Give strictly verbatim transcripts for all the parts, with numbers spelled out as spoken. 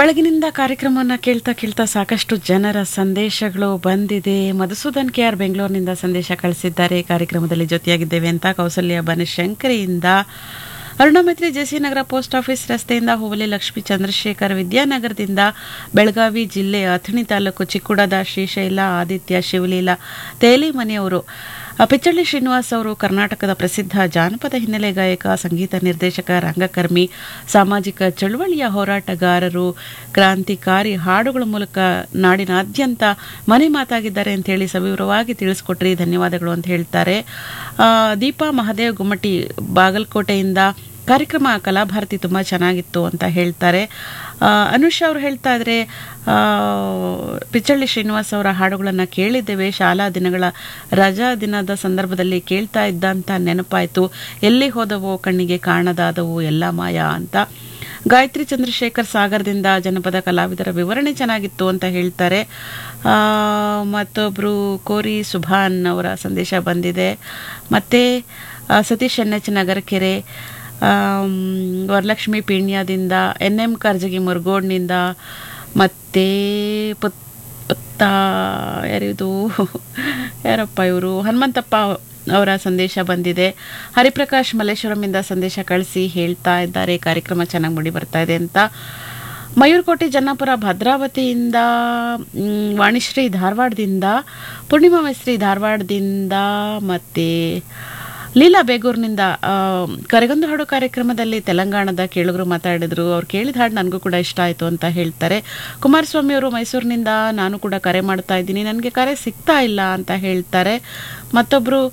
ಬೆಳಗಿನಿಂದ ಕಾರ್ಯಕ್ರಮವನ್ನು ಕೇಳ್ತಾ ಕೇಳ್ತಾ ಸಾಕಷ್ಟು ಜನರ ಸಂದೇಶಗಳು ಬಂದಿದೆ. ಮಧುಸೂದನ್ ಕೆ ಆರ್ ಬೆಂಗಳೂರಿನಿಂದ ಸಂದೇಶ ಕಳಿಸಿದ್ದಾರೆ. ಕಾರ್ಯಕ್ರಮದಲ್ಲಿ ಜೊತೆಯಾಗಿದ್ದೇವೆ ಅಂತ. ಕೌಸಲ್ಯ ಬನಶಂಕರಿಯಿಂದ, ಅರುಣಮೈತ್ರಿ ಜೆಸಿ ನಗರ ಪೋಸ್ಟ್ ಆಫೀಸ್ ರಸ್ತೆಯಿಂದ, ಹೂವಲೆ ಲಕ್ಷ್ಮೀ ಚಂದ್ರಶೇಖರ್ ವಿದ್ಯಾನಗರದಿಂದ, ಬೆಳಗಾವಿ ಜಿಲ್ಲೆ ಅಥಣಿ ತಾಲೂಕು ಚಿಕ್ಕುಡದ ಶ್ರೀಶೈಲ ಆದಿತ್ಯ ಶಿವಲೀಲಾ ತೇಲಿಮನೆಯವರು, ಪಿಚ್ಚಳ್ಳಿ ಶ್ರೀನಿವಾಸ್ ಅವರು ಕರ್ನಾಟಕದ ಪ್ರಸಿದ್ಧ ಜಾನಪದ ಹಿನ್ನೆಲೆ ಗಾಯಕ, ಸಂಗೀತ ನಿರ್ದೇಶಕ, ರಂಗಕರ್ಮಿ, ಸಾಮಾಜಿಕ ಚಳುವಳಿಯ ಹೋರಾಟಗಾರರು, ಕ್ರಾಂತಿಕಾರಿ ಹಾಡುಗಳ ಮೂಲಕ ನಾಡಿನಾದ್ಯಂತ ಮನೆ ಮಾತಾಗಿದ್ದಾರೆ ಅಂತ ಹೇಳಿ ಸವಿವರವಾಗಿ ತಿಳಿಸ್ಕೊಟ್ರಿ, ಧನ್ಯವಾದಗಳು ಅಂತ ಹೇಳ್ತಾರೆ. ದೀಪಾ ಮಹದೇವ್ ಗುಮ್ಮಟಿ ಬಾಗಲಕೋಟೆಯಿಂದ, ಕಾರ್ಯಕ್ರಮ ಕಲಾಭಾರತಿ ತುಂಬ ಚೆನ್ನಾಗಿತ್ತು ಅಂತ ಹೇಳ್ತಾರೆ. ಅನುಷ್ ಅವರು ಹೇಳ್ತಾ ಇದ್ರೆ, ಪಿಚ್ಚಳ್ಳಿ ಶ್ರೀನಿವಾಸ್ ಅವರ ಹಾಡುಗಳನ್ನು ಕೇಳಿದ್ದೇವೆ, ಶಾಲಾ ದಿನಗಳ ರಜಾ ದಿನದ ಸಂದರ್ಭದಲ್ಲಿ ಕೇಳ್ತಾ ಇದ್ದಂತ ನೆನಪಾಯಿತು, ಎಲ್ಲಿ ಹೋದವೋ ಕಣ್ಣಿಗೆ ಕಾಣದಾದವು ಎಲ್ಲ ಮಾಯ ಅಂತ. ಗಾಯತ್ರಿ ಚಂದ್ರಶೇಖರ್ ಸಾಗರದಿಂದ, ಜನಪದ ಕಲಾವಿದರ ವಿವರಣೆ ಚೆನ್ನಾಗಿತ್ತು ಅಂತ ಹೇಳ್ತಾರೆ. ಮತ್ತೊಬ್ರು ಕೋರಿ ಸುಭಾನ್ ಅವರ ಸಂದೇಶ ಬಂದಿದೆ. ಮತ್ತೆ Satish N H Nagarakere, Varalakshmi ಪೀಣ್ಯದಿಂದ, N M Karjagi ಮುರುಗೋಡ್ನಿಂದ, ಮತ್ತೆ ಪುತ್ ಪುತ್ತ ಯಾರಿದು ಯಾರಪ್ಪ ಇವರು ಹನುಮಂತಪ್ಪ ಅವರ ಸಂದೇಶ ಬಂದಿದೆ. ಹರಿಪ್ರಕಾಶ್ ಮಲ್ಲೇಶ್ವರಮಿಂದ ಸಂದೇಶ ಕಳಿಸಿ ಹೇಳ್ತಾ ಇದ್ದಾರೆ, ಕಾರ್ಯಕ್ರಮ ಚೆನ್ನಾಗಿ ಮೂಡಿ ಬರ್ತಾ ಇದೆ ಅಂತ. ಮಯೂರ್ಕೋಟೆ ಜನ್ನಾಪುರ ಭದ್ರಾವತಿಯಿಂದ, ವಾಣಿಶ್ರೀ ಧಾರವಾಡದಿಂದ, ಪೂರ್ಣಿಮಾ ಮೇಸ್ತ್ರಿ ಧಾರವಾಡದಿಂದ, ಮತ್ತೆ ಲೀಲಾ ಬೇಗೂರಿನಿಂದ, ಕರೆಗೊಂದು ಹಾಡು ಕಾರ್ಯಕ್ರಮದಲ್ಲಿ ತೆಲಂಗಾಣದ ಕೇಳುಗರು ಮಾತಾಡಿದ್ರು, ಅವ್ರು ಕೇಳಿದ ಹಾಡು ನನಗೂ ಕೂಡ ಇಷ್ಟ ಆಯಿತು ಅಂತ ಹೇಳ್ತಾರೆ. ಕುಮಾರಸ್ವಾಮಿ ಅವರು ಮೈಸೂರಿನಿಂದ, ನಾನು ಕೂಡ ಕರೆ ಮಾಡ್ತಾ ಇದ್ದೀನಿ, ನನಗೆ ಕರೆ ಸಿಗ್ತಾ ಇಲ್ಲ ಅಂತ ಹೇಳ್ತಾರೆ. ಮತ್ತೊಬ್ಬರು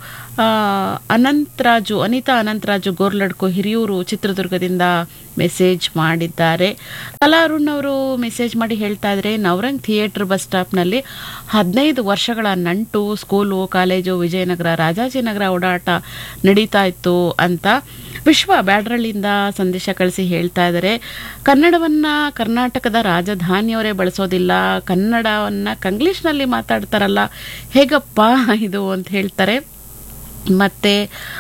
ಅನಂತರಾಜು ಅನಿತಾ ಅನಂತರಾಜು ಗೋರ್ಲಡ್ಕು ಹಿರಿಯೂರು ಚಿತ್ರದುರ್ಗದಿಂದ ಮೆಸೇಜ್ ಮಾಡಿದ್ದಾರೆ. ಕಲಾ ಅರುಣ್ ಅವರು ಮೆಸೇಜ್ ಮಾಡಿ ಹೇಳ್ತಾ ಇದ್ರೆ, ನವರಂಗ್ ಥಿಯೇಟರ್ ಬಸ್ ಸ್ಟಾಪ್ನಲ್ಲಿ ಹದಿನೈದು ವರ್ಷಗಳ ನಂಟು, ಸ್ಕೂಲು ಕಾಲೇಜು ವಿಜಯನಗರ ರಾಜಾಜಿನಗರ ಓಡಾಟ ನಡೀತಾ ಇತ್ತು ಅಂತ. ವಿಶ್ವ ಬ್ಯಾಡ್ರಳ್ಳಿಯಿಂದ ಸಂದೇಶ ಕಳಿಸಿ ಹೇಳ್ತಾ ಇದ್ದಾರೆ, ಕನ್ನಡವನ್ನ ಕರ್ನಾಟಕದ ರಾಜಧಾನಿಯವರೇ ಬಳಸೋದಿಲ್ಲ, ಕನ್ನಡವನ್ನ ಕಂಗ್ಲೀಷ್ನಲ್ಲಿ ಮಾತಾಡ್ತಾರಲ್ಲ, ಹೇಗಪ್ಪ ಇದು ಅಂತ ಹೇಳ್ತಾರೆ. ಮತ್ತೆ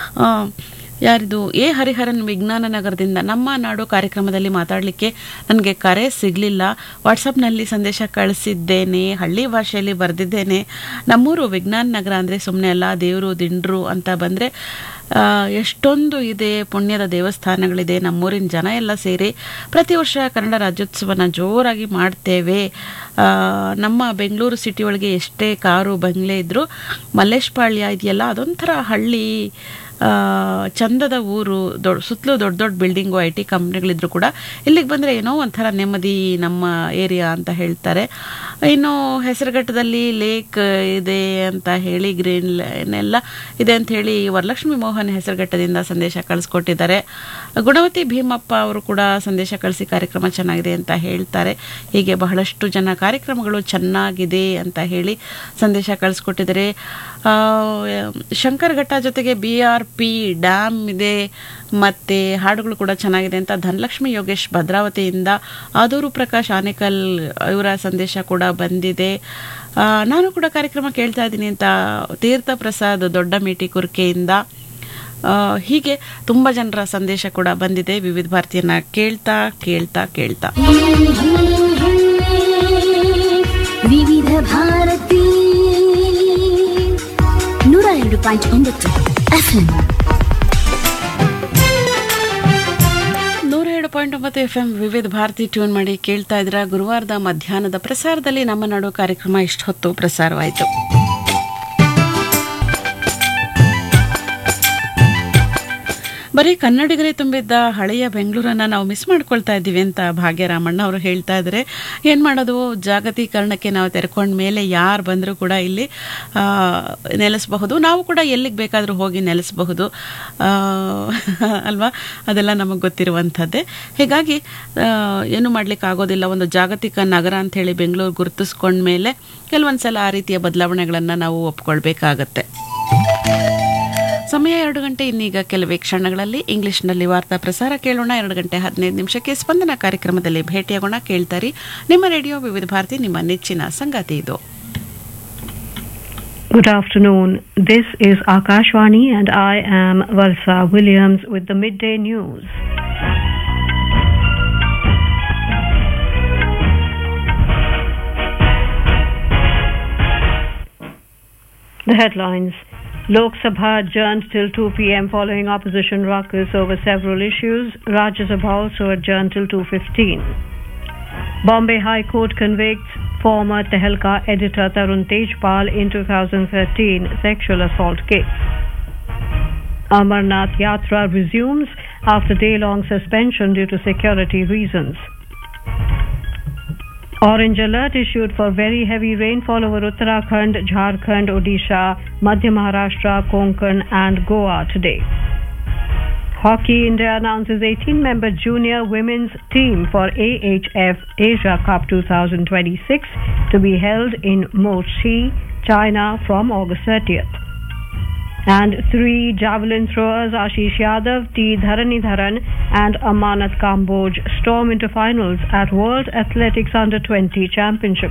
ಯಾರಿದು ಎ ಹರಿಹರನ್ ವಿಜ್ಞಾನ ನಗರದಿಂದ, ನಮ್ಮ ನಾಡು ಕಾರ್ಯಕ್ರಮದಲ್ಲಿ ಮಾತಾಡಲಿಕ್ಕೆ ನನಗೆ ಕರೆ ಸಿಗಲಿಲ್ಲ, ವಾಟ್ಸಪ್ನಲ್ಲಿ ಸಂದೇಶ ಕಳಿಸಿದ್ದೇನೆ, ಹಳ್ಳಿ ಭಾಷೆಯಲ್ಲಿ ಬರೆದಿದ್ದೇನೆ. ನಮ್ಮೂರು ವಿಜ್ಞಾನ ನಗರ ಅಂದರೆ ಸುಮ್ಮನೆ ಅಲ್ಲ, ದೇವರು ದಿಂಡ್ರು ಅಂತ ಬಂದರೆ ಎಷ್ಟೊಂದು ಇದೆ, ಪುಣ್ಯದ ದೇವಸ್ಥಾನಗಳಿದೆ. ನಮ್ಮೂರಿನ ಜನ ಎಲ್ಲ ಸೇರಿ ಪ್ರತಿ ವರ್ಷ ಕನ್ನಡ ರಾಜ್ಯೋತ್ಸವನ ಜೋರಾಗಿ ಮಾಡ್ತೇವೆ. ನಮ್ಮ ಬೆಂಗಳೂರು ಸಿಟಿ ಒಳಗೆ ಎಷ್ಟೇ ಕಾರು ಬಂಗ್ಲೆ ಇದ್ದರೂ ಮಲ್ಲೇಶ್ಪಾಳ್ಯ ಇದೆಯಲ್ಲ, ಅದೊಂಥರ ಹಳ್ಳಿ, ಚಂದದ ಊರು, ದೊಡ್ಡ ಸುತ್ತಲೂ ದೊಡ್ಡ ದೊಡ್ಡ ಬಿಲ್ಡಿಂಗು, ಐ ಟಿ ಕಂಪ್ನಿಗಳಿದ್ರು ಕೂಡ ಇಲ್ಲಿಗೆ ಬಂದರೆ ಏನೋ ಒಂಥರ ನೆಮ್ಮದಿ ನಮ್ಮ ಏರಿಯಾ ಅಂತ ಹೇಳ್ತಾರೆ. ಇನ್ನು ಹೆಸರುಘಟ್ಟದಲ್ಲಿ ಲೇಕ್ ಇದೆ ಅಂತ ಹೇಳಿ, ಗ್ರೀನ್ ಲೈನ್ ಎಲ್ಲ ಇದೆ ಅಂತ ಹೇಳಿ ವರಲಕ್ಷ್ಮಿ ಮೋಹನ್ ಹೆಸರುಘಟ್ಟದಿಂದ ಸಂದೇಶ ಕಳಿಸ್ಕೊಟ್ಟಿದ್ದಾರೆ. ಗುಣವತಿ ಭೀಮಪ್ಪ ಅವರು ಕೂಡ ಸಂದೇಶ ಕಳಿಸಿ ಕಾರ್ಯಕ್ರಮ ಚೆನ್ನಾಗಿದೆ ಅಂತ ಹೇಳ್ತಾರೆ. ಹೀಗೆ ಬಹಳಷ್ಟು ಜನ ಕಾರ್ಯಕ್ರಮಗಳು ಚೆನ್ನಾಗಿದೆ ಅಂತ ಹೇಳಿ ಸಂದೇಶ ಕಳಿಸ್ಕೊಟ್ಟಿದ್ದಾರೆ. ಶಂಕರಘಟ್ಟ ಜೊತೆಗೆ ಬಿ ಆರ್ ಪಿ ಡ್ಯಾಮ್ ಇದೆ, ಮತ್ತೆ ಹಾಡುಗಳು ಕೂಡ ಚೆನ್ನಾಗಿದೆ ಅಂತ ಧನಲಕ್ಷ್ಮಿ ಯೋಗೇಶ್ ಭದ್ರಾವತಿಯಿಂದ, ಆದೂರು ಪ್ರಕಾಶ್ ಆನೇಕಲ್ ಇವರ ಸಂದೇಶ ಕೂಡ ಬಂದಿದೆ. ನಾನು ಕೂಡ ಕಾರ್ಯಕ್ರಮ ಕೇಳ್ತಾ ಇದ್ದೀನಿ ಅಂತ ತೀರ್ಥ ಪ್ರಸಾದ್ ದೊಡ್ಡ ಮೇಟಿ ಕುರ್ಕೆಯಿಂದ. ಹೀಗೆ ತುಂಬ ಜನರ ಸಂದೇಶ ಕೂಡ ಬಂದಿದೆ. ವಿವಿಧ ಭಾರತೀಯನ ಕೇಳ್ತಾ ಕೇಳ್ತಾ ಕೇಳ್ತಾ ವಿವಿಧ ಭಾರತಿ ನೂರ ಎರಡು ಪಾಯಿಂಟ್ ಒಂಬತ್ತು ಎಫ್ಎಂ ನೂರ ಎರಡು ಪಾಯಿಂಟ್ ಒಂಬತ್ತು ಎಫ್ ಎಂ ವಿವಿಧ ಭಾರತಿ ಟ್ಯೂನ್ ಮಾಡಿ ಕೇಳ್ತಾ ಇದ್ರ. ಗುರುವಾರದ ಮಧ್ಯಾಹ್ನದ ಪ್ರಸಾರದಲ್ಲಿ ನಮ್ಮ ನಾಡು ಕಾರ್ಯಕ್ರಮ ಇಷ್ಟು ಹೊತ್ತು ಪ್ರಸಾರವಾಯಿತು. ಬರೀ ಕನ್ನಡಿಗರೇ ತುಂಬಿದ್ದ ಹಳೆಯ ಬೆಂಗಳೂರನ್ನು ನಾವು ಮಿಸ್ ಮಾಡ್ಕೊಳ್ತಾ ಇದ್ದೀವಿ ಅಂತ ಭಾಗ್ಯರಾಮಣ್ಣ ಅವರು ಹೇಳ್ತಾ ಇದ್ದಾರೆ. ಏನು ಮಾಡೋದು, ಜಾಗತೀಕರಣಕ್ಕೆ ನಾವು ತೆರ್ಕೊಂಡ ಮೇಲೆ ಯಾರು ಬಂದರೂ ಕೂಡ ಇಲ್ಲಿ ನೆಲೆಸಬಹುದು, ನಾವು ಕೂಡ ಎಲ್ಲಿಗೆ ಬೇಕಾದರೂ ಹೋಗಿ ನೆಲೆಸಬಹುದು ಅಲ್ವಾ, ಅದೆಲ್ಲ ನಮಗೆ ಗೊತ್ತಿರುವಂಥದ್ದೇ. ಹೀಗಾಗಿ ಏನು ಮಾಡ್ಲಿಕ್ಕೆ ಆಗೋದಿಲ್ಲ. ಒಂದು ಜಾಗತಿಕ ನಗರ ಅಂಥೇಳಿ ಬೆಂಗಳೂರು ಗುರುತಿಸ್ಕೊಂಡ ಮೇಲೆ ಕೆಲವೊಂದು ಸಲ ಆ ರೀತಿಯ ಬದಲಾವಣೆಗಳನ್ನು ನಾವು ಒಪ್ಕೊಳ್ಬೇಕಾಗತ್ತೆ. ಸಮಯ ಎರಡು ಗಂಟೆ, ಇನ್ನೀಗ ಕೆಲವೇ ಕ್ಷಣಗಳಲ್ಲಿ ಇಂಗ್ಲಿಷ್ನಲ್ಲಿ ವಾರ್ತಾ ಪ್ರಸಾರ ಕೇಳೋಣ. ಎರಡು ಗಂಟೆ ಹದಿನೈದು ನಿಮಿಷಕ್ಕೆ ಸ್ಪಂದನ ಕಾರ್ಯಕ್ರಮದಲ್ಲಿ ಭೇಟಿಯಾಗೋಣ. ಕೇಳ್ತಾರಿ ನಿಮ್ಮ ರೇಡಿಯೋ ವಿವಿಧ ಭಾರತಿ, ನಿಮ್ಮ ನೆಚ್ಚಿನ ಸಂಗಾತಿ ಇದು. Good afternoon. This is Akashvani and I am Valsa Williams with the midday news. headlines. Lok Sabha adjourned till two p.m. following opposition ruckus over several issues. Rajya Sabha also adjourned till two fifteen. Bombay High Court convicts former Tehelka editor Tarun Tejpal in two thousand thirteen sexual assault case. Amarnath Yatra resumes after day-long suspension due to security reasons. Orange alert issued for very heavy rainfall over Uttarakhand, Jharkhand, Odisha, Madhya Maharashtra, Konkan and Goa today. Hockey India announces eighteen-member junior women's team for A H F Asia Cup twenty twenty-six to be held in Mochi, China from August thirtieth. And three javelin throwers Ashish Yadav, T. Dharanidharan and Amanat Kamboj storm into finals at World Athletics Under twenty Championships.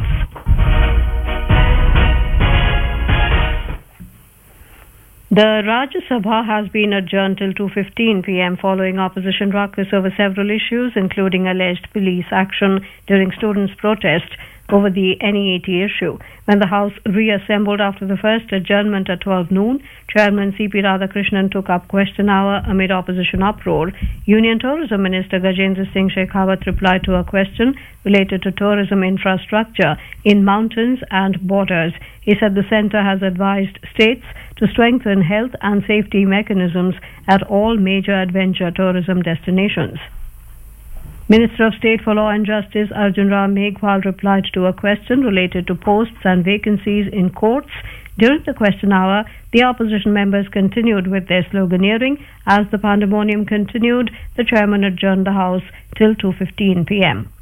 The Rajya Sabha has been adjourned till two fifteen p.m. following opposition ruckus over several issues, including alleged police action during students' protest over the N E A T issue. When the House reassembled after the first adjournment at twelve noon, Chairman C P Radhakrishnan took up question hour amid opposition uproar. Union Tourism Minister Gajendra Singh Shekhawat replied to a question related to tourism infrastructure in mountains and borders. He said the centre has advised states to strengthen health and safety mechanisms at all major adventure tourism destinations. Minister of State for Law and Justice Arjun Ram Meghwal replied to a question related to posts and vacancies in courts. During the question hour, the opposition members continued with their sloganeering. As the pandemonium continued, the chairman adjourned the House till two fifteen p.m.